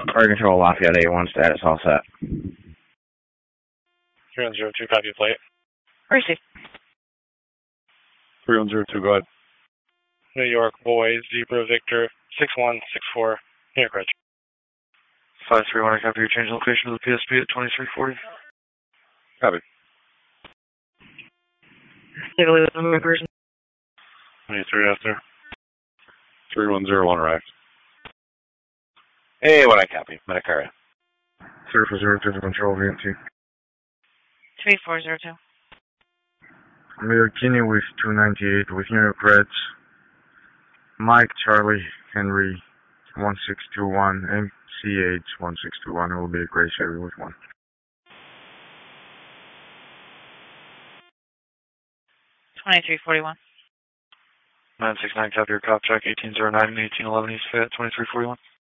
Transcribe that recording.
Fire Control Lafayette 81 status all set. 3102, copy plate. Receive. 3102, go ahead. New York, Boy, Zebra, Victor, 6164, New York Ridge. 531, I copy your change location to the PSP at 2340. Copy. Take a look at the moving person. 23 after. 3101 arrived. Hey, what I copy? Medicaria. Surface 02 control VNT. 3402. Mayor Kinney with 298 with New York Reds. Mike, Charlie, Henry, 1621, MCH 1621. It will be a gray Chevy with 1. 2341. 969, copy your cop check, 1809 and 1811 East Fayette, 2341.